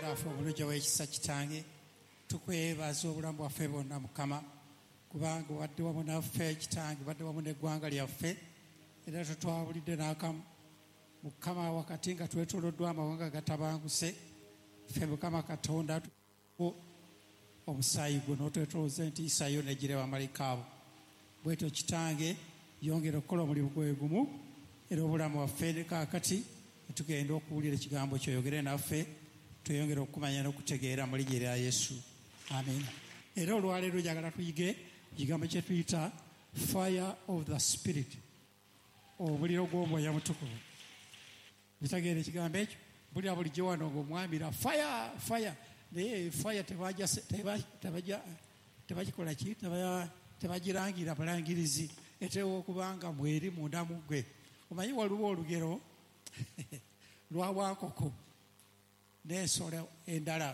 waffe omulungi ow'ekisa kitange, tukwebaza obulamu bwaffe bwonna Mukama, kubanga wadde wamu naffe kitange, wadde wamu n'eggwanga lyaffe, era tetwabulidde n'akamu. Mukama, wakati nga twetooloddwa amawanga gatabanguse, ffe Mukama Katonda omusaayi gwo n'otwetolooza entiisa yo n'egira bamalayika abo. Bwetyo kitange, yongera okukola omulimu gwe gumu, era obulamu waffe ne kaakati tugenda okuwulira ekigambo kyoyogere naffe, tweyongera okumanya n'okutegeera mu linnya erya Yesu. Amen. Era olwaleero njagala tuyige ekigambo kye tuyita fire of the spirit, omuliro gw'omwoyo mutukuvu. Bitegeera ekigambo ekyo? Bulira bulijjo wano ng'omwambira fire fire, naye fire tebagikola ki, tebagirangira bulangirizi, eteewa okuba nga mweri munda mu ggwe. Omanyi waliwo olugero lwa Wankoko n'ensolo endala.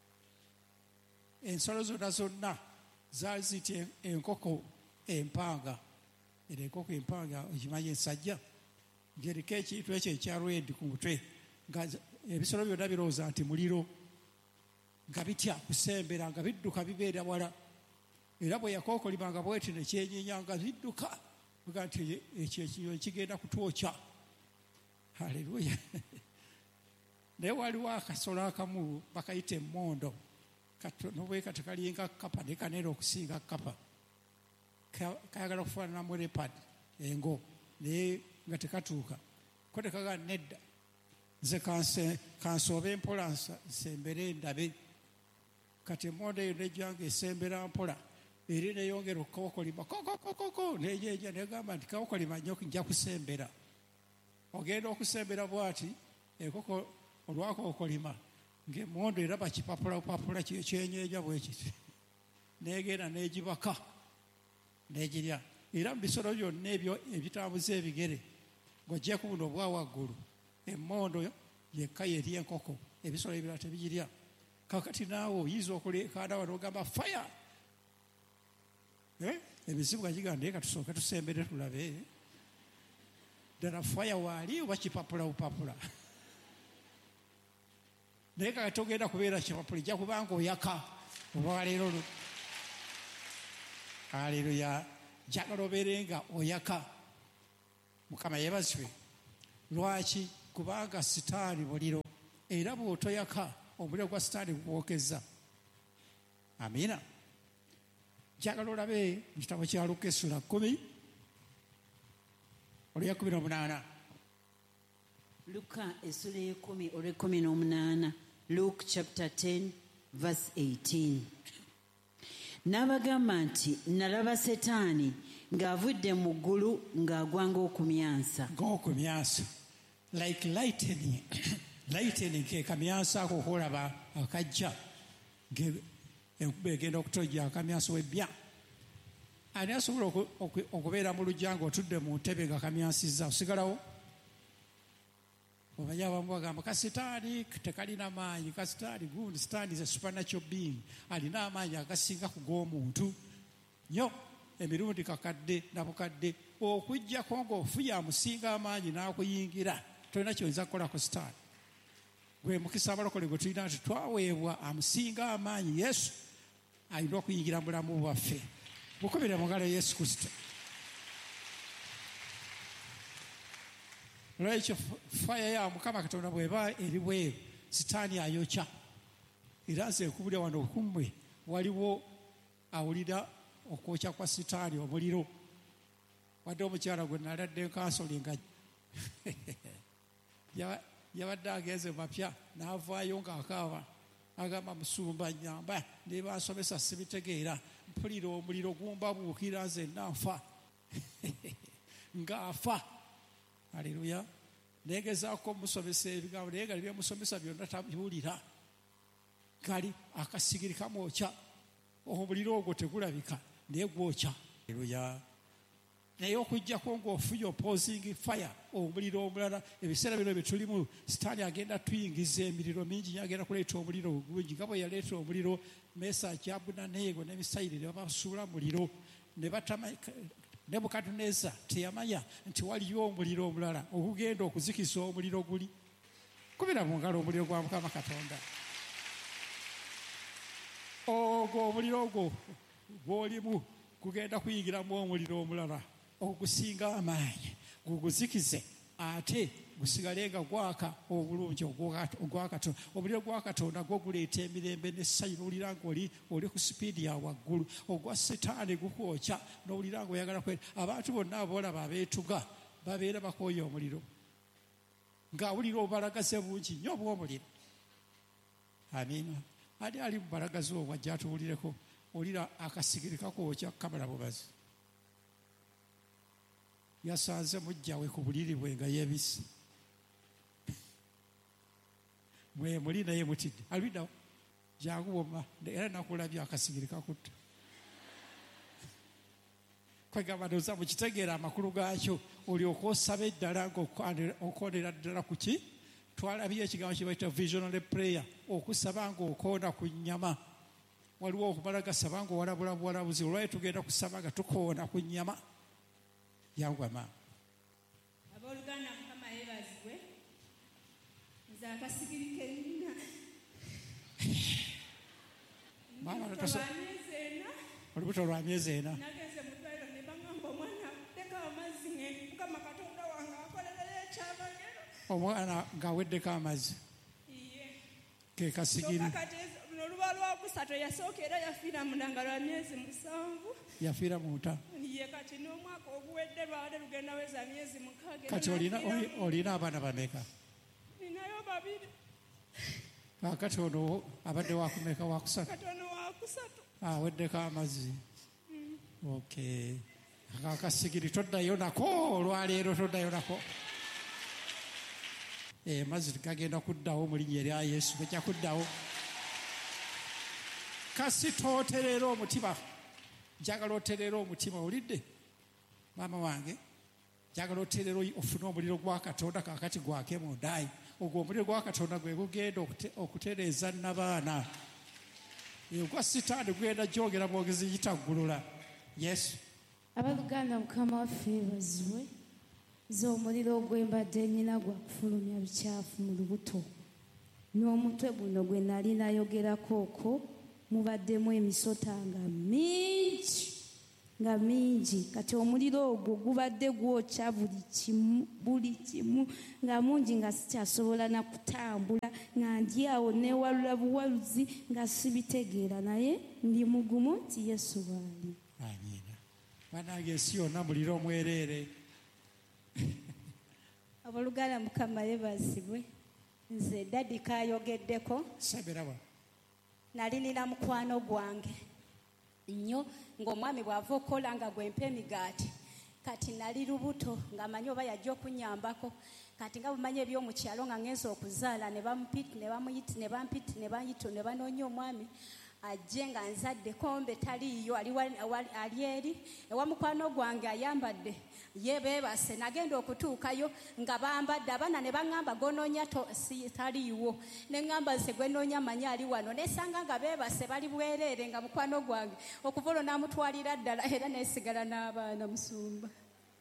Ensolo zonna zaali ziyita enkoko empanga. Era enkoko empanga okimanyi ensajja ng'eriko ekintu ekyo ekya rwedi ku mutwe, nga ebisolo byonna birowooza nti muliro, nga bitya kusembera, nga bidduka bibeera wala. Era bwe yakookolima nga bweti ne kyenyinya nga bidduka, buga nti ekyo ekinyonyi kigenda kutwokya. Haleluya. Naye waliwo akasolo akamu bakayita emmondo, nobweka tekalinga kapa naye kanera okusinga kapa, kayagala okufaananamu lepad, engo, naye nga tekatuuka ko tekaga nedda, nze kansoobe mpola nsembere ndabe. Kati emmondo eyo nejjanga esembera mpola, eri neyongera okukookolima kokokokoko, nejeja negamba nti kookolima nnyo nja kusembera. Ogenda okusembera bwati enkoko olwakookolima ng'emmondo era bakipapulapapula kyenyeeja bwe kiti, negenda negibaka negirya. Era mu bisolo byonna ebyo ebitambuza ebigere ng'oggyeko buno obwa waggulu, emmondo yekka yerya enkoko, ebisolo ebirala tebigirya. Kakati naawe oyinza okuleekaana wano ogamba fire, emizibu gagiga naye katusooke tusembere tulabe ddala fire waali oba kipapula bupapula. Naye kakati togenda kubeera kipapula, ejja kubanga oyaka oba leero. Aleluya. Njagala obeere nga oyaka. Mukama yeebazibwe. Lwaki? Kubanga sitaani muliro, era bw'otoyaka omuliro gwa sitaani gukwokezza. Amiina. Njagala olabe mu kitabo kya Luka essula 10 olwa 18. Luka essula 10 olwa 18. Luke chapter 10 verse 18. N'abagamba nti nalaba Setaani ng'avudde mu ggulu ng'agwanga okumyansa. Ng'okumyansa. Like lightning. Lightning ke kamyansa ako kolaba akajja. Enkuba egenda okutojja akamyansa webbya. Ani asobola okubeera mu lujja ng'otudde mu ntebe nga kamyansizza osigalawo? Omanyi abamu bagamba kasitaani tekalina maanyi, kasitaani gundi sitaani is a supernatural being, alina amaanyi agasinga ku g'omuntu nnyo emirundi kakadde na bukadde. Okujjako ng'ofuye amusinga amaanyi n'akuyingira, tolina kyoyinza kukola ku sitaani. Gwe mukisa abalokole gwe tulina nti twaweebwa amusinga amaanyi Yesu, alina okuyingira mu bulamu bwaffe. Mukubire mu ngalo Yesu Kristo. Lwekyo fire ya Mukama Katonda bw'eba eri bweru, sitaani ayokya. Era nze nkubulira wano okummwe waliwo awulira okwokya kwa sitaani omuliro. Wadde omukyala gwe naladde nkansoli nga yabadde agenze mapya n'avaayo ng'akaaba, agamba musumba nyamba, ne bansomesa sibitegeera, mpulira omuliro gumbabuukira nze nanfa ng'afa. Haleluya. Negezaako musomesa ebigambo naye nga byemusomesa byonna tabiwulira. Kali akasigiri kamwokya, omuliro ogwo tegulabika naye gwokya. Haleluya. Naye okujjako ng'ofuye opposing fire, omuliro omulala. Ebiseera bino bye tulimu sitaani agenda tuyingiza emiriro mingi nnyo, agenda kuleeta omuliro ogulungi nga bwe yaleeta omuliro Mesaki Abudaneego n'Emisayiri ne babasuula muliro ne batama. Nebukadneza teyamanya nti waliyo omuliro omulala ogugenda okuzikiza omuliro guli. Kubira mu ngalo omuliro gwa Mukama Katonda. ogwo omuliro ogwo gw'olimu gugenda kuyingiramu omuliro omulala ogusinga amaanyi guguzikize ate gusigale nga gwaka obulungi ogwa Katonda. Omuliro gwa Katonda gwo guleeta emirembe n'essanyu n'owulira ng'oli ku sipiidi ya waggulu. Ogwa Setaani gukwokya n'owulira ng'oyagala kwera. Abantu bonna abolaba abeetuga babeera bakooye omuliro ng'awulira obubalagaze bungi nnyo obw'omuliro. Amiina. Ali ali mu balagazi obwo ajja atuwulireko, olira akasigiri kakwokya kamala bubazi. Yasanze mujjawe ku buliri bwe nga yeebisse. Mwe muli naye mutidde. Alwiddawo jangu woma era nakulabye akasigiri kakutta. Kwegamba ndowooza mukitegeera amakulu gaakyo olyoka osaba eddala ng'okoonera ddala ku ki? Twalabye ekigambo kye bayita visionary prayer, okusaba ng'okoona ku nnyama. Waliwo okumala gasaba ng'owalabula buwalabuzi, olwayo tugenda kusaba nga tukoona ku nnyama. Yangu amaanyi. Abooluganda Mukama yeebazibwe. Nze akasigiri ke nnina. Olubuto lwa myezi ena. Nageze mu ddwaliro ne baŋŋamba omwana aweddeko amazzi Mukama Katonda wange akolerera ekyabagero. Omwana ng'aweddeko amazzi. Ke kasigiri. Oluba lwakusatu eyasooka era yafiira mu ddanga lwa myezi 7. Yafiira mu nta. Ye kati n'omwaka oguwedde lwale lugenda weza myezi 6. Kati olina abaana bameka? Ninayo 2. Kakati ono abadde wakumeka? Wakusatu? Katono wakusatu. Aweddeko amazzi. Okay. Akasigiri toddayo nako olwaleero, toddayo nako. Amazzi gagenda kuddawo mu linnya erya Yesu, gajja kuddawo. Kasita otereera omutima, njagala otereera omutima, olidde maama wange, njagala otereera ofune omuliro gwa Katonda kaakati gwake mu ddaayi. Ogwo omuliro gwa Katonda gwe gugenda okutereeza n'abaana. Ogwa Setaani gugenda gyongera bwogezi gitaggulula. Yesu. Abaluganda Mukama waffe yeebazibwe. Nze omuliro ogwembadde nnina gwa kufulumya bikyafu mu lubuto. N'omutwe guno gwe nali nayogerako okwo mubaddemu emisota nga mingi. Kati omuliro ogwo gubadde gwokya buli kimu nga mungi nga sikyasobola na kutambula, nga ndi awo neewalula buwaluzi nga sibitegeera, naye ndi mugumu nti Yesu bw'ali. Amiina. Bannange ensi yonna muliro omwereere. Abooluganda Mukama yeebazibwe. Nze Daddy kayogeddeko. Sabirawa. Nali nina mukwano gwange nnyo ng'omwami bw'ava okukola nga gwempa emigaati. Kati nali lubuto ng'amanyi oba yajja okunyambako. Kati nga bumanyi eby'omu kyalo nga ngenza okuzaala ne banoonya omwami ajje nga nzadde kombe taliiyo, ali eri ewa mukwano gwange ayambadde ye beebase. Nagenda okutuukayo nga bambadde, abaana ne baŋŋamba gonoonya taliiwo, ne ŋŋamba ze gwe noonya manyi ali wano, nesanga nga beebase bali bwereere nga mukwano gwange okuva olwo n'amutwalira ddala era neesigala n'abaana musumba.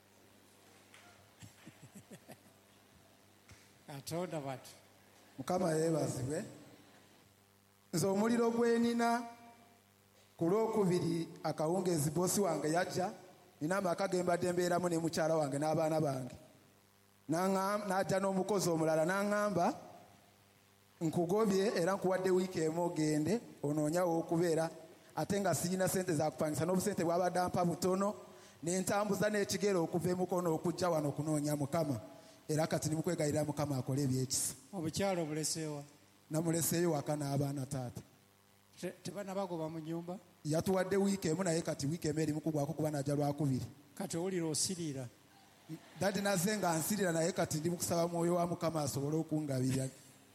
Katonda batu. Mukama yeebazibwe. Nze omuliro gwe nina ku lwokubiri akawungeezi boosi wange yajja, nina amaka ge mbadde mbeeramu ne mukyala wange n'abaana bange. N'ajja n'omukozi omulala n'aŋŋamba nkugobye era nkuwadde wiiki emu ogende onoonyawo okubeera, ate nga sirina sente za kupangisa, n'obusente bwabadde ampa butono, n'entambuza n'ekigere okuva emukono okujja wano okunoonya Mukama. Era kati nimukwegayirira Mukama akole ebyekisa. Omukyala omuleseewa? Namuleseeyo waka n'abaana taata. Tebana bagoba mu nnyumba? Yatuwadde wiiki emu, naye kati wiiki emu erimu kugwako kuba najja lwakubiri. Kati owulira osiriira? Dadi nazze nga nsirira, naye kati ndi mukusaba Mwoyo wa Mukama asobole okungabirira.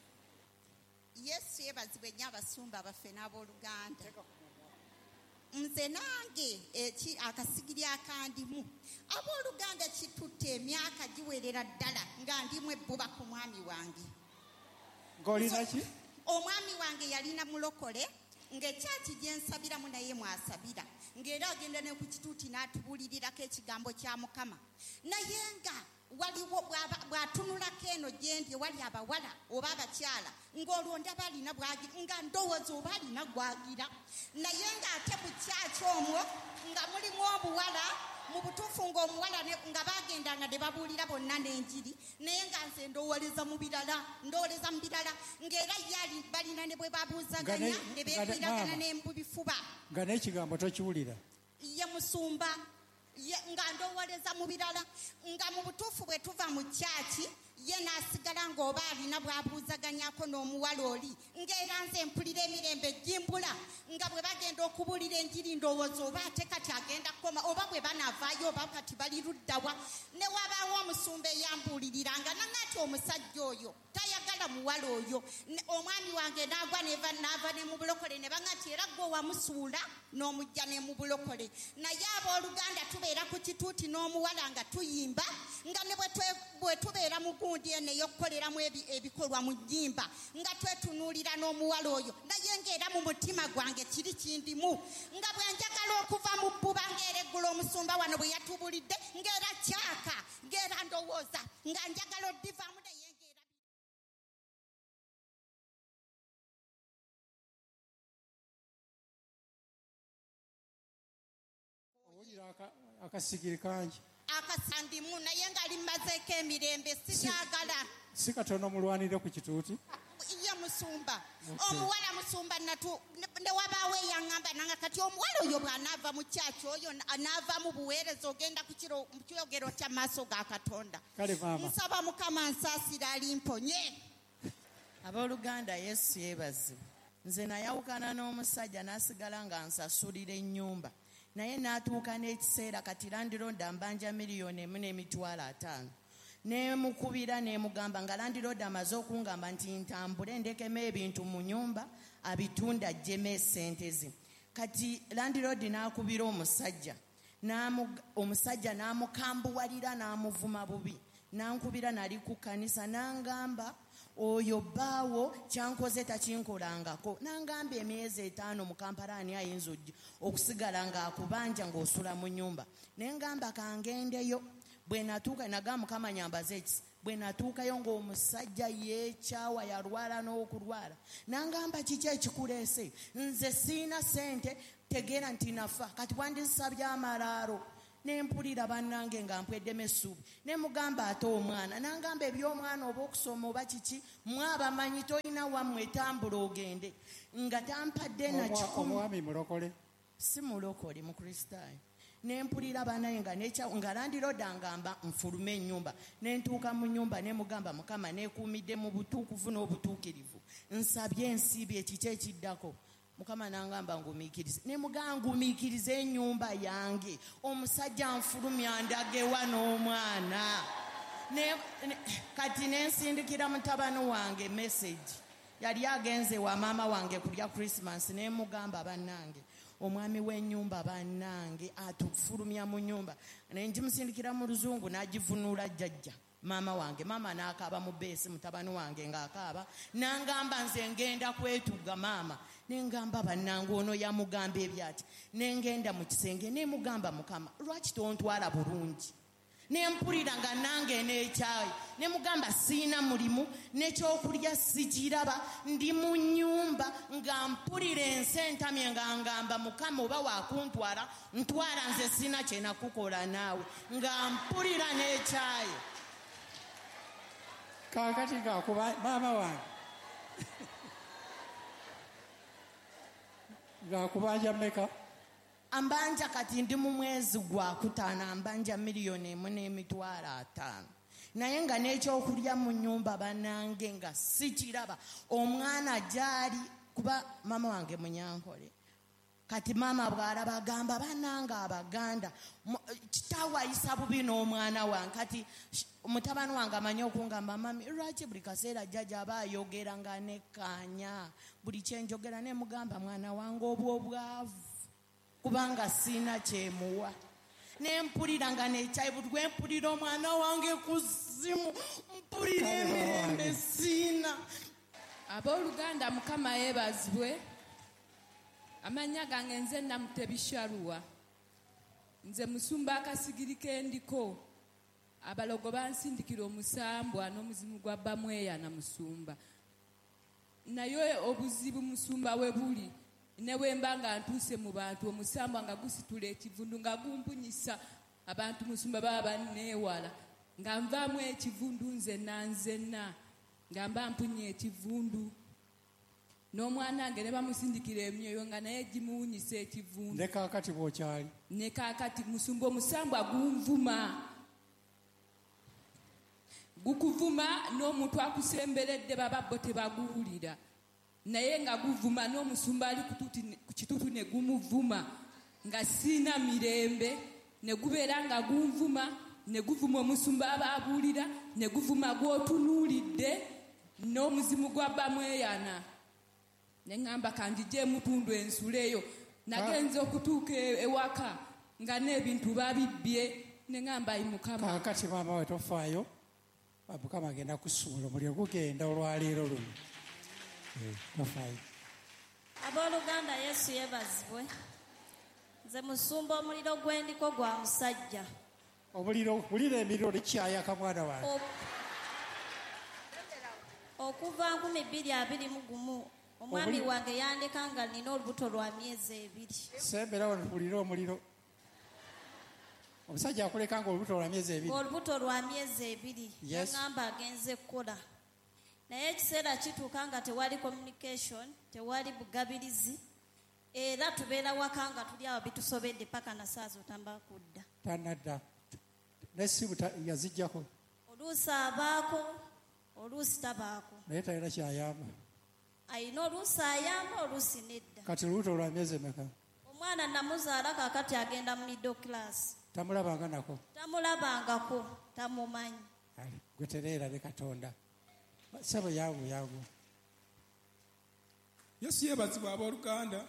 Yesu yeebazibwe nnyo abasumba baffe n'abooluganda. Nze nange akasigiri akandimu abooluganda kitutte emyaka giwerera ddala nga ndimu ebbuba ku mwami wange. Ng'olina ki? Omwami wange yalina mulokole ng'ekyaki gye nsabiramu naye mwasabira, ng'era agenda ne ku kituuti n'atubuulirirako ekigambo kya Mukama. Naye nga waliwo bw'atunulako eno gyendi wali abawala oba abakyala ng'olwo ndaba alina nga ndowooza oba alina gwagira naye ng'ate mu kyaki omwo nga mulimu obuwala mu butuufu ng'omuwala nga bagendanga ne babuulira bonna n'enjiri naye nga nze ndowooleza mu birala ng'era ye balina ne bwe babuuzaganya ne beekwiragana ne mu bifuba nga n'ekigambo tokiwulira ye musumba nga ndowooleza mu birala nga mu butuufu bwe tuva mu kyaki ye n'asigala ng'oba alina bw'abuuzaganyako n'omuwala oli ng'era nze mpulira emirembe gimbula nga bwe bagenda okubuulira enjiri ndowooza oba ate kati agenda kukoma oba bwe banavaayo oba kati bali luddawa ne wabaawo omusumba eyambuuliriranga nangati omusajja oyo tayagala muwala oyo omwami wange n'agwa n'ava ne mu bulokole ne bangati era gwe wamusuula n'omujja ne mu bulokole naye abooluganda tubeera ku kituuti n'omuwala nga tuyimba nga ne bwe tubeera mu gundi eno ey'okukoleramu ebikolwa mu nnyimba nga twetunuulira n'omuwala oyo naye ng'era mu mutima gwange kiri kindimu nga bwe njagala okuva mu bbuba ng'era eggulu omusumba wano bwe yatubulidde ng'era kyaka ng'era ndowooza nga njagala oddivaamu naye ng'era owulira akasigiri kangi akasandimu naye nga limazeeko emirembe sikyagala si katono mulwanire ku kituuti ye musumba omuwala musumba ne wabaawo eyaŋŋamba nanga kati omuwala oyo bw'anaava mu kyaki oyo anaava mu buweereza ogenda ku kyogero kya maaso ga katonda kale maama nsaba mukama nsaasira alimponye abooluganda yesu yeebazibwe nze nayawukana n'omusajja n'asigala nga nsasulira ennyumba naye n'atuuka n'ekiseera kati landiroda mbanja $1,500,000 neemukubira neemugamba nga landiroda amaze okungamba nti ntambule ndekemu ebintu mu nyumba abitunda ajjemu esente ze kati landirodi n'akubira omusajja n'amukambuwalira n'amuvuma bubi n'ankubira nali ku kkanisa n'angamba oyo bbaawo kyankoze takinkolangako n'angamba emyezi 5 mu Kampala ani ayinza okusigala ng'akubanja ng'osula mu nyumba n'engamba kangendeyo bwe natuuka nagamba mukama nyambaze ekisa bwe natuukayo ng'omusajja yeekyawa yalwala n'okulwala n'angamba kiki ekikuleese nze siina sente tegeera nti nafa kati wandisabye amalaalo nempulira bannange nga mpweddemu essuubi ne mugamba ate omwana n'angamba eby'omwana oba okusoma oba kiki mwabamanyi tolina wammwe tambula ogende nga tampadde na 10. omwami mulokole si mulokole mukristaayo nempulira banaye nga landiroda ngamba nfulume ennyumba nentuuka mu nnyumba nemugamba mukama nekuumidde mu butuukuvu n'obutuukirivu nsabye ensiibi ekiki ekiddako mukama nangamba ngumiikirize nemugamba ngumiikirize ennyumba yange omusajja nfulumya ndagewa n'omwana kati nensindikira mutabani wange message yali agenze wa maama wange kulya Christmas nemugamba bannange omwami w'ennyumba bannange atufulumya mu nnyumba nenjimusindikira mu luzungu n'agivunuula jjajja maama wange maama n'akaaba mu beesi mutabani wange ng'akaaba n'angamba nze ngenda kwetuga maama nengamba bannange ono yamugamba ebyati nengenda mu kisenge nemugamba mukama lwaki tontwala bulungi nempulira nga nange n'ekyayi nemugamba siina mulimu n'ekyokulya sikiraba ndi mu nnyumba nga mpulira ensentamye nga ngamba mukama oba wakuntwala ntwala nze siina kye nakukola naawe nga mpulira n'ekyayi kaakati ngaakuba maama wange ngaakubanja mmeka ambanja kati ndi mu mwezi gwa kutaano ambanja $1,500,000 naye nga n'ekyokulya mu nnyumba bannange nga sikiraba omwana gyali kuba maama wange munyankole kati maama bw'alaba agamba bannange abaganda kitaawe ayisa bubi n'omwana wange kati mutabani wange amanyi okungamba mami lwaki buli kaseera jjajja aba ayogera nga nekkaanya buli kyenjogera nemugamba mwana wange obwobwavu kubanga siina kyemuwa nempulira nga nekyayi buli lwempulira omwana wange kuzimu mpulira emirembe siina. Abooluganda mukama yeebazibwe. Amanya gange nze Namutebishaluwa. Nze musumba akasigiri kendiko. abalogo bansindikira omusambwa n'omuzimu gwa bamweya na musumba naye obuzibu musumba we buli ne wemba nga ntuuse mu bantu omusambwa nga gusitula ekivundu nga gumpunyisa abantu musumba baba banneewala nga nvaamu ekivundu nzenna nga mba mpunya ekivundu n'omwana wange ne bamusindikira emyoyo nga naye gimuwunyisa ekivundu ne kaakati bw'okyali ne kaakati musumba omusambwa gunvuma gukuvuma n'omuntu akusemberedde baba bo tebaguwulira naye nga guvuma n'omusumba ali ku kitutu ne gumuvuma nga siina mirembe ne gubeera nga gunvuma ne guvuma omusumba aba abuulira ne guvuma gw'otunuulidde n'omuzimu gwa bamweyana ne ŋŋamba kanjije emutundu ensuleyo nagenza okutuuka ewaka nga n'ebintu babibbye ne ŋŋamba yi mukama kaakati maama we tofaayo mukama agenda kusuula omuliro gugenda olwaleero luno tofaayo. Abooluganda Yesu yeebazibwe. Nze musumba omuliro gw'endiko gwa musajja. Omuliro wulira emiriro likyayaka mwana wange. Okuva 2021 omwami wange yandeka nga nina olubuto lwa myezi 2. Sembera wulira omuliro. Omusajja akuleka nga olubuto lwa myezi 2. Olubuto lwa myezi 2. Yes. Ngamba agenze kukola. Naye ekiseera kituuka nga tewali communication, tewali bugabirizi. Era tubeera waka nga tuli awo bitusobedde paka na saa zotamba kudda. Tanadda. N'essimu yaziggyako. Oluusi abaako, oluusi tabaako. Naye talina kyayamba. Ayina oluusi ayamba, oluusi nedda. Kati olubuto lwa myezi emeka? Omwana namuzaala kaakati agenda mu middle class. Tamulabanga nako? Tamulabangako, tamumanyi. Gwe tereera ne Katonda. Sebo yangu. Yesu yeebazibwa abooluganda.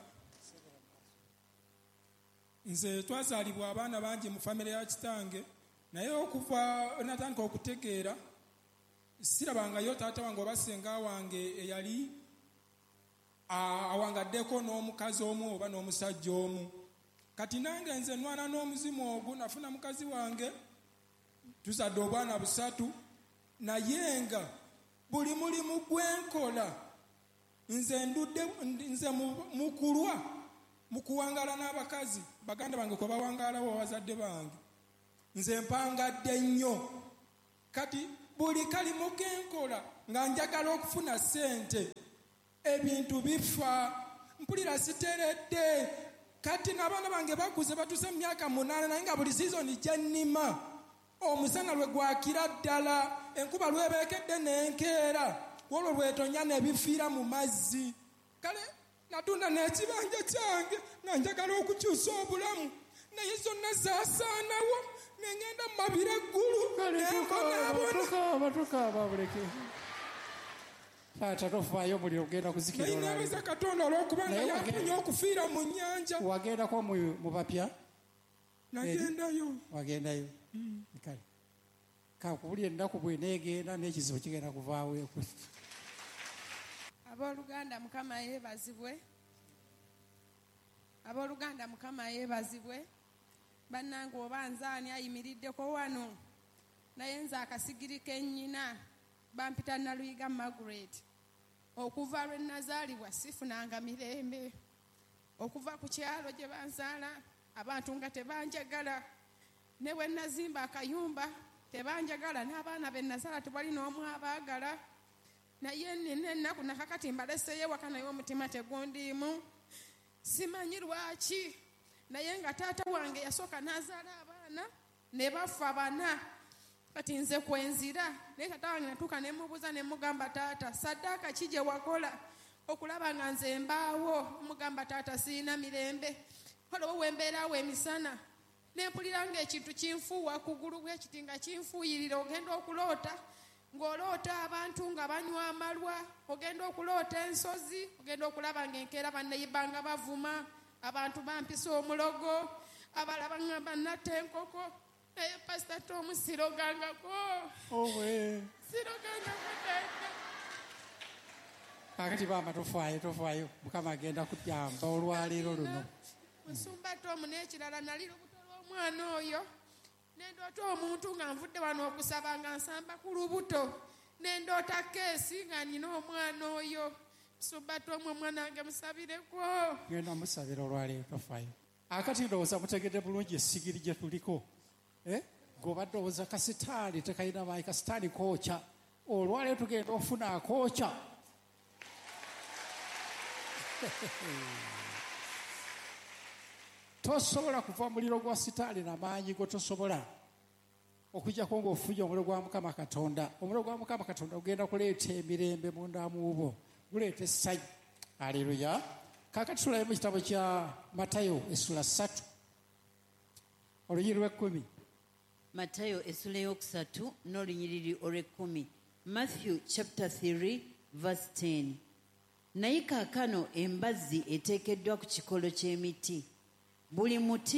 Nze twazaalibwa abaana bangi mu famire ya kitange naye okuva natandika okutegeera sirabangayo taata wange oba senga wange eyali awangaddeko n'omukazi omu oba n'omusajja omu. Kati nange nze nwana n'omuzimu ogwo nafuna mukazi wange tuzadde obwana 3 naye nga buli mulimu gwenkola nze mukulwa mukuwangala n'abakazi baganda bange kwe bawangaalawo abazadde bange nze mpangadde nnyo. Kati buli kalimu kenkola nga njagala okufuna ssente ebintu bifa mpulira siteredde. Kati n'abaana bange bakuze batuuse mu myaka 8 naye nga buli sizoni gyennima omusana lwe gwakira ddala enkuba lwebeekedde n'enkeera olwo lwetonya nebifiira mu mazzi. Kale natunda n'ekibanja kyange nga njagala okukyusa obulamu naye zonna zaasaanawo nengenda mu mabira eggulu batukaaba buleke taata tofaayo omuliro ogenda kuzikira naye nebaza Katonda olw'okubanga yaponya okufiira mu nnyanja. Wagendako mu bapya? Nagendayo. Wagendayo? Kale kakubulira ennaku bweneegenda n'ekizibu kigenda kuvaawo. Abooluganda mukama yeebazibwe. Abooluganda mukama yeebazibwe. Bannange oba nzaani ayimiriddeko wano naye nze akasigiri kennyina bampita Naluyiga Margaret. Okuva lwe nazaalibwa sifunanga mirembe. Okuva ku kyalo gye banzaala abantu nga tebanjagala. Ne bwe nazimba akayumba tebanjagala n'abaana be nazaala tewali n'omu abaagala. Naye nina ennaku nakakati mbaleseyo ewaka naye omutima tegundiimu. Simanyi lwaki naye nga taata wange yasooka n'azaala abaana ne bafa 4. Kati nze kwenzira naye taata wange natuuka ne mubuuza ne mugamba taata saddaaka ki gye wakola okulaba nga nze mbaawo. Mugamba taata siina mirembe olwo wembeeraawo emisana ne mpulira ng'ekintu kinfuuwa kugulu bwe kiti nga kinfuuyirira ogenda okuloota ng'oloota abantu nga banywa amalwa ogenda okuloota ensozi ogenda okulaba ng'enkeera banneyibbanga bavuma abantu bampisa omulogo abalaba ngamba natta enkoko naye pasita Tom sirogangako sirogangako taata. Kakati baama tofaayo mukama agenda kuyamba olwaleero luno. Musumba Tom n'ekirala nali lubuto lw'omwana oyo nendoota omuntu nga nvudde wano okusaba nga nsamba ku lubuto nendoota keesi nga nina omwana oyo subata omwe omwana wange musabireko. Genda musabira olwaleero tofaayo. Akati ndowooza mutegedde bulungi essigiri gye tuliko. G'obadde owooza kasitaani tekalina maanyi, kasitaani kookya. Olwaleero tugenda ofuna akookya. Tosobola kuva muliro gwa sitaani n'amaanyi go tosobola okujjako ng'ofuja omuliro gwa Mukama Katonda. Omuliro gwa Mukama Katonda gugenda kuleeta emirembe munda mu bwo, guleeta essanyu. Aleluya. Kaakati tulabe mu kitabo kya Matayo essula 3 olunyiriri lw'10. Matayo essula ey'okusatu n'olunyiriri olw'10. Matthew chapter 3 verse 10. Naye kaakano embazzi eteekeddwa ku kikolo ky'emiti. Buli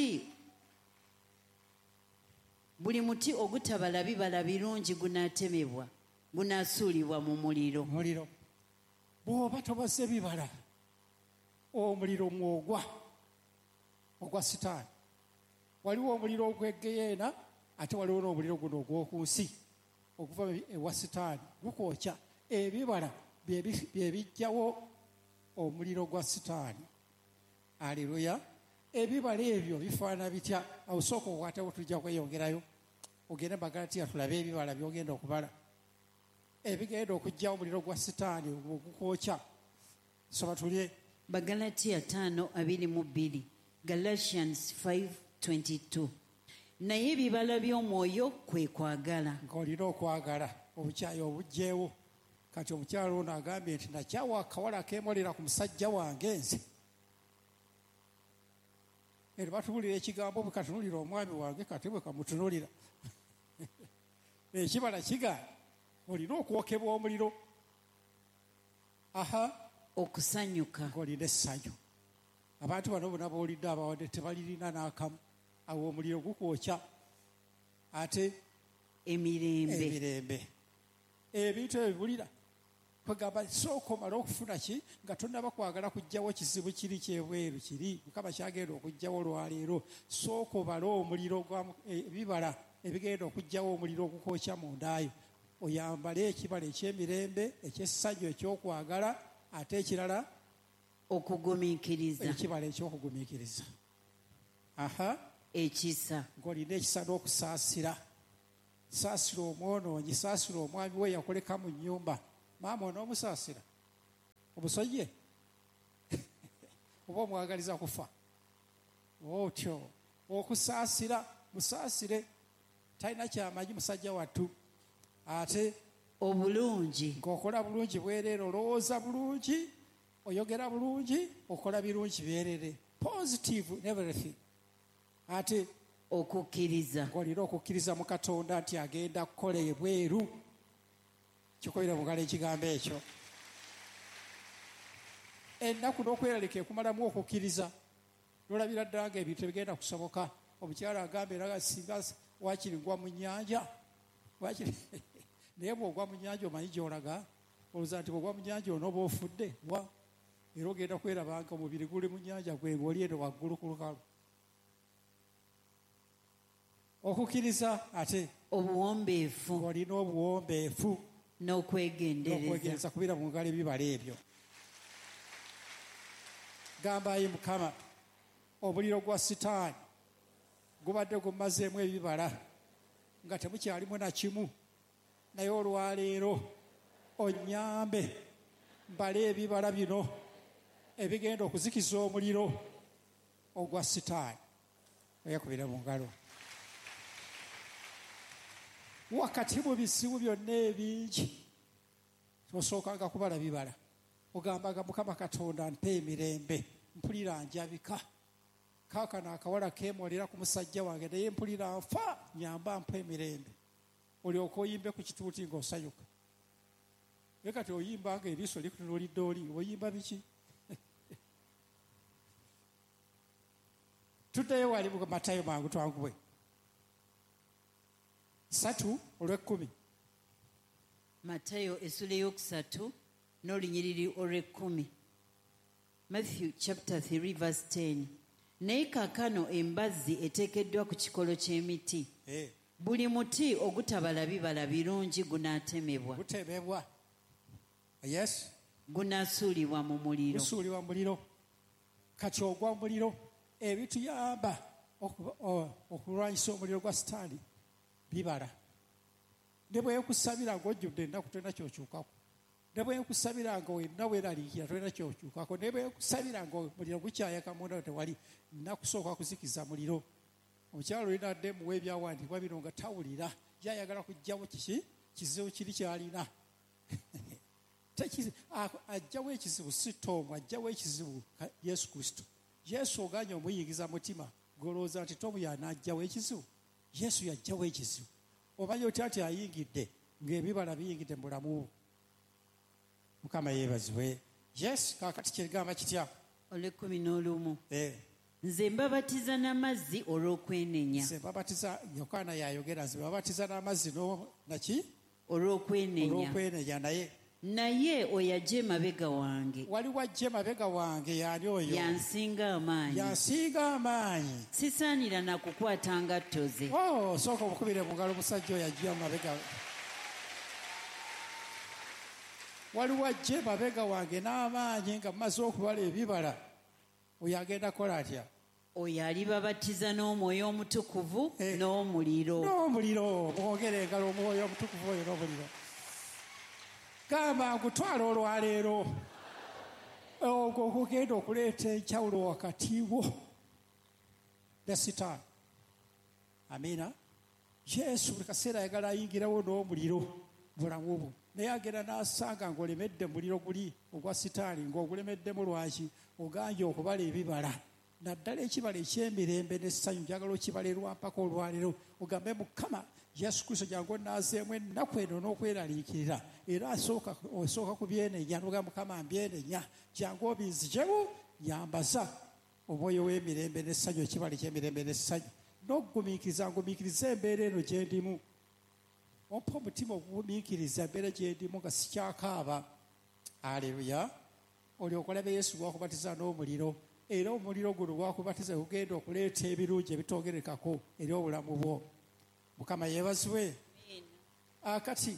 muti ogutabala bibala birungi gunaatemebwa, gunaasuulibwa mu muliro. Muliro bw'oba tobaze bibala, omuliro mwogwa ogwa sitaani. Waliwo omuliro ogw'eggeyeena, ate waliwo n'omuliro guno ogw'oku nsi okuva ewa sitaani, gukwokya. Ebibala bye bijjawo omuliro gwa sitaani. Aleluya. Ebibala ebyo bifaanana bitya? Awo sooka okwatewo tujja kweyongerayo. Ogende Magalatiya tulabe ebibala by'ogenda okubala ebigenda okujjawo omuliro gwa sitaani ogukwokya. Soba tulye. Bagalatiya 5:22. Galatians 5:22. Naye ebibala by'omwoyo kwe kwagala. Ng'olina okwagala obukyayi obugjeewo. Kati omukyalo ono agambye nti nakyawa akawala keemolera ku musajja wange nze. Ero batuwulira ekigambo bwe katunulira omwami wange kati bwe kamutunulira. Ekibala kigaana olina okwokebwa omuliro. Okusanyuka. Ng'olina essanyu. Abantu bano bonna b'olidde abawadde tebalirina n'akamu. Awo omuliro gukwokya. Ate emirembe. Ebintu ebibulira kwegamba sooka omala okufuna ki nga tonnaba kwagala kujjawo kizibu kiri kyebweru kiri Mukama kyagenda okujjawo olwaleero. Sooka obale omuliro gwa ebibala ebigenda okujjawo omuliro ogukwokya mundaayo. Oyambale ekibala eky'emirembe, eky'essanyu, ekyokwagala, ate ekirala okugumiikiriza. Ekibala ekyokugumiikiriza. Ekisa. Ng'olina ekisa n'okusaasira. Saasira omwonoonyi, saasira omwami we yakuleka mu nnyumba. Maama onoomusaasira omusojje oba omwagaliza kufa. Otyo okusaasira, musaasire. Talina kyamanyi musajja wattu. Ate obulungi. ng'okola bulungi bwereere, olowooza bulungi, oyogera bulungi, okola birungi byereere. Positive in everything. Ate okukkiriza. ng'olina okukkiriza mu Katonda nti agenda kukola ebweru. Kikoyire mugala ekigambo ekyo. Ennaku n'okweralika ekumalamu okukkiriza. Nolabira ddala nga ebintu ebigenda kusoboka. Omukyala agamba era singa waakiri ngwa mu nnyanja. Naye bw'ogwa mu nnyanja omanyi gy'olaga. Olowooza nti bw'ogwa mu nnyanja onooba ofudde wa. Era ogenda kweraba nga omubiri guli mu nnyanja gwe ng'oli eno waggulu ku lukalu. Okukkiriza ate obuwombeefu. ng'olina obuwombeefu n'okwegendereza. kubira mu ngalo ebibala ebyo. Gambayi Mukama, omuliro gwa sitaani gubadde gumazeemu ebibala nga temukyalimu na kimu. Naye olwaleero onnyambe mbale ebibala bino ebigenda okuzikiza omuliro ogwa sitaani. Oyakubira mu ngalo. Wakati mu bisibu byonna ebingi tosookanga kubala bibala. Ogambaga Mukama Katonda mpe emirembe, mpulira njabika. Kaakano akawala keemolera ku musajja wange naye mpulira nfa, nyamba mpe emirembe. Olyoka oyimbe ku kituuti ng'osanyuka. Naye kati oyimba nga eriiso likutunulidde oli, oyimba biki? Tuddeyo wali mu Matayo mangu twanguwe 3:10. Matayo essula ey'okusatu n'olunyiriri olw'10. Matthew chapter 3 verse 10. naye kaakano embazzi eteekeddwa ku kikolo ky'emiti. Buli muti ogutabala bibala birungi gunaatemebwa. Gutemebwa. Yes. Gunaasuulibwa mu muliro. Gusuulibwa mu muliro. Kati ogwa muliro ebituyamba okulwanyisa omuliro gwa sitaani bibala. Ne bwekusabira ng'ojjudde ennaku tolina kyokyukako. Ne bwekusabira nga wenna weeraliikira tolina kyokyukako. Ne bwekusabira nga omuliro gukyayaka munda tewali nnakusooka kuzikiza muliro. Omukyalo olina adde muwa ebyawandiikibwa bino nga tawulira yayagala kugjawo kizibu kiri kyalina. Ajjawo ekizibu si Tomu, ajjawo ekizibu Yesu Kristo. Yesu oganye omuyingiza mutima golowooza nti Tomu y'anaajjawo ekizibu. Yesu yajjawo ekizibu. Omanyi otya nti ayingidde ng'ebibala biyingidde mu bulamu bwo. Mukama yeebazibwe. Yes, kaakati kyegamba kitya? Olw'ekkumi n'olumu. Nze mbabatiza n'amazzi olw'okwenenya. Nze mbabatiza, Yokaana yayogera, nze mbabatiza n'amazzi naki? Olw'okwenenya. Naye oyo ajja emabega wange. Waliwo ajja emabega wange, y'ani oyo? Yansinga amaanyi. Sisaanira na kukwata ngatto ze. Sooka omukubire mu ngalo omusajja oyo ajja emabega. Waliwo ajja emabega wange n'amaanyi nga mumaze okubala ebibala. Oyo agenda kukola atya? Oyo alibabatiza n'omwoyo omutukuvu n'omuliro. Mwogere engalo, omwoyo omutukuvu oyo n'omuliro. Gamba ngutwala olwaleero ogwo okugenda okuleeta enjawulo wakati wo ne Sitaani. Amiina. Yesu buli kaseera ayagala ayingirawo n'omuliro bulamu bwo. Naye agenda n'asanga ng'olemedde muliro guli ogwa Sitaani, ng'ogulemeddemu lwaki? Oganje okubala ebibala. Naddala ekibala eky'emirembe n'essanyu njagala okibalerwa mpaka olwaleero. Ogambe Mukama Yesu Kristo jangu onaazeemu ennaku eno n'okweraliikirira. Era osooka kubyenenya n'ogamba Mukama mbyenenya. Jangu obinzijewo nyambaza omwoyo w'emirembe n'essanyu, ekibala eky'emirembe n'essanyu. N'okugumiikiriza ngumiikiriza embeera eno gye ndimu. Ompa omutima ogugumiikiriza embeera gye ndimu nga sikyakaaba. Aleluya. Olyoke olabe Yesu gwakubatiza n'omuliro. Era omuliro guno gwakubatiza gugenda okuleeta ebirungi ebitogerekako eri obulamu bwo. Mukama yeebazibwe. Kati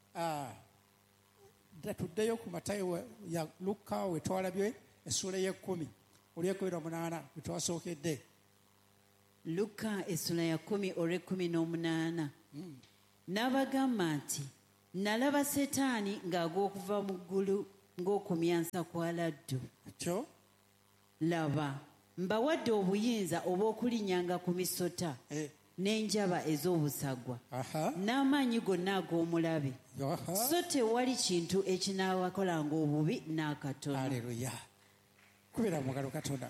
tuddeyo ku Matayo ya Luka we twalabye essula y'ekkumi olw'ekumi we twasookedde. Luka essula ya 10 olw'ekkumi n'omunaana. N'abagamba nti nalaba Setaani ng'agwa okuva mu ggulu ng'okumyansa kwa laddu. Laba mbawadde obuyinza obw'okulinnyanga ku misota n'enjaba ez'obusagwa n'amaanyi gonna ag'omulabe, so tewali kintu ekinaabakolanga obubi n'akatono. Aleluya. Kubira mu ngalo Katonda.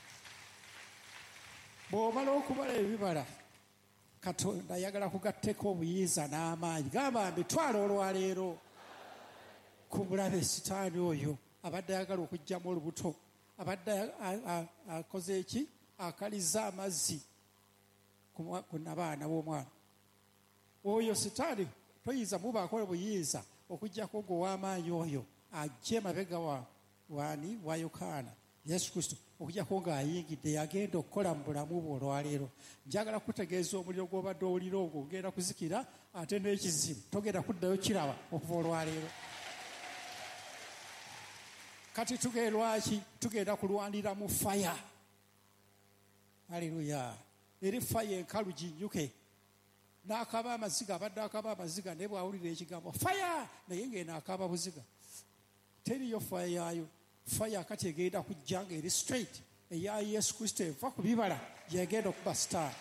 Bw'omala okubala ebibala, Katonda ayagala kugatteko obuyinza n'amaanyi. Gamba mbitwala olwaleero ku bulabe Sitaani oyo abadde ayagala okuggyamu olubuto, abadde akoze eki? Akaliza amazzi ku abaana b'omwana oyo. Sitaani toyinza mubaako obuyinza okuggyako ng'ow'amaanyi oyo ajje emabega waani wa Yokaana Yesu Kristo, okuggyako ng'ayingidde yagenda okukola mu bulamu bwo olwaleero. Njagala kutegeeza omuliro gw'obadde owulira ogwo ogenda kuzikira, ate n'ekizibu togenda kuddayo kiraba okuva olwaleero. Kati tugeerwaki? Tugenda kulwanira mu faya. Aleluya. Eri faya enkalu ginnyuke. N'akaba amaziga, abadde akaba amaziga naye bw'awulira ekigambo faya naye ng'eno akaba buziga. Teriyo faya yaayo. Faya kati egenda kujja ng'eri straight eya Yesu Kristo eva ku bibala yegenda okuba Sitaani.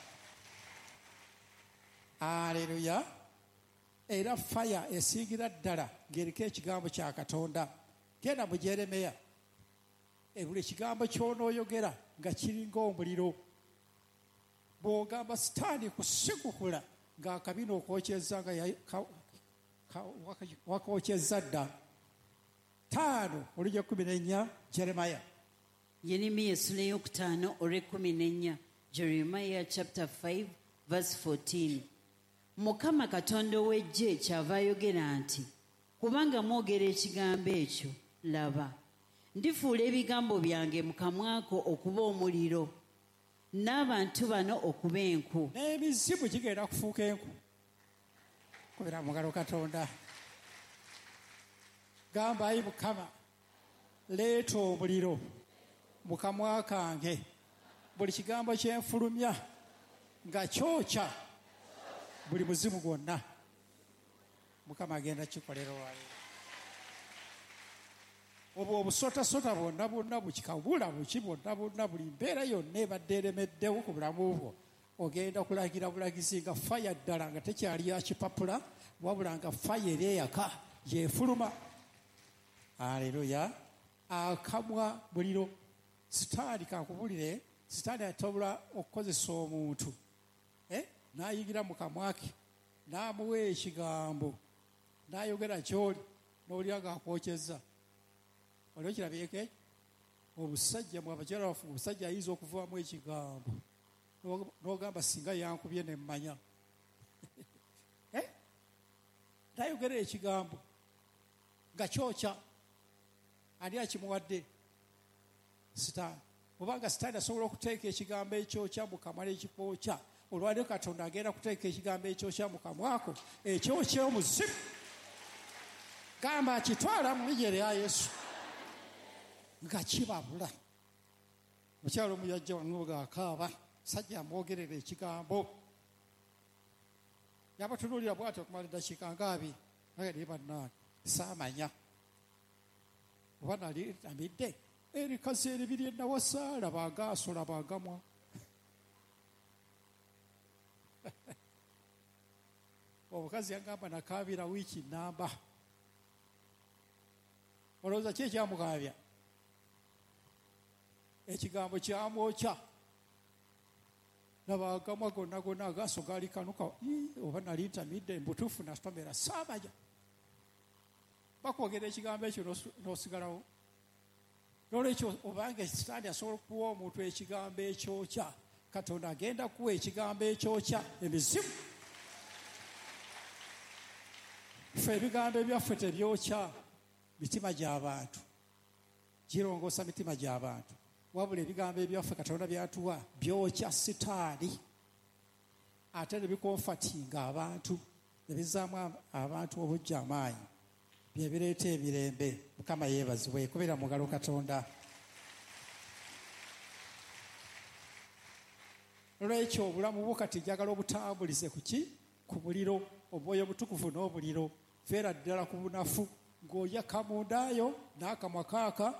Aleluya. Era faya esingira ddala ng'eriko ekigambo kya Katonda. Genda mu Jeremiya, buli ekigambo ky'onooyogera nga kiringa omuliro. Bw'ogamba Sitaani kusigukula ng'akabi n'okwokyeza nga wakwokyeza dda. 5:14 Jeremiya. Yeremiya essula ey'okutaano olw'ekkumi Jeremiah chapter 5 verse 14. Mukama Katonda ow'eggye kyava ayogera nti, kubanga mwogera ekigambo ekyo, laba ndifuula ebigambo byange mu kamwako okuba omuliro, n'abantu bano okuba enku. N'emizimu gigenda kufuuka enku. Kubira mugalo Katonda. Gamba ayi Mukama, leeta omuliro mu kamwa kange, buli kigambo kyenfulumya nga kyokya buli muzimu gwonna. Mukama agenda kikolera wali. Obwo obusootasota bwonna bwonna bukikabula buki bwonna bwonna buli mbeera yonna ebadde eremeddewo ku bulamu bwo, ogenda kulagira bulagizi nga faya ddala nga tekyali ya kipapula, wabula nga faya eri eyaka yefuluma. Aleluya. Akamwa muliro. Sitaani kakubulire, sitaani atobola okukozesa omuntu n'ayigira mu kamwa ke n'amuwa ekigambo n'ayogera ky'oli n'olira ng'akwokyezza. Olwo kirabyeko ekyo? Obusajja mu abakyala bafu, obusajja ayinza okuvaamu ekigambo n'ogamba singa yankubye ne mmanya. N'ayogera ekigambo nga kyokya. Ani akimuwadde? Sitaani. Obanga sitaani asobola okuteeka ekigambo ekyokya mu kamwa n'ekikwokya, olwaleero Katonda agenda kuteeka ekigambo ekyokya mu kamwako, ekyokya omuzimu. Gamba akitwala mu ligye lya Yesu nga kibabula. Mukyalo omuyajja wano ng'akaaba, sajja amwogerera ekigambo. Yabatunuulira bw'atyo okumala eddakiika ng'abiri, naye bannaani saamanya oba nali amidde erikazi eribiri ennawasa laba agaaso laba agamwa. Omukazi yagamba nakaabira wiiki nnamba. Olowooza ki ekyamukaabya? Ekigambo kyamwokya. Laba agamwa gonna gonna, agaaso gaali kanuka. Oba nali ntamidde mbutuufu nasomera saamanya. Bakwogera ekigambo ekyo n'osigalawo. N'olwekyo obanga sitaani asobola okuwa omuntu ekigambo ekyokya, Katonda agenda kuwa ekigambo ekyokya emizimu. Ffe ebigambo ebyaffe tebyokya mitima gy'abantu, girongoosa mitima gy'abantu. Wabula ebigambo ebyaffe Katonda byatuwa byokya sitaani, ate ne bikonfatinga abantu, ne bizzaamu abantu obujja amaanyi. Bye bireeta emirembe. Mukama yeebazibwe. Kubira mugalo Katonda. Olwekyo obulamu bwo kati njagala obutambulize ku ki? Ku muliro. Omwoyo omutukuvu n'omuliro. Feera ddala ku bunafu ng'oyaka mundaayo n'akamwa kaaka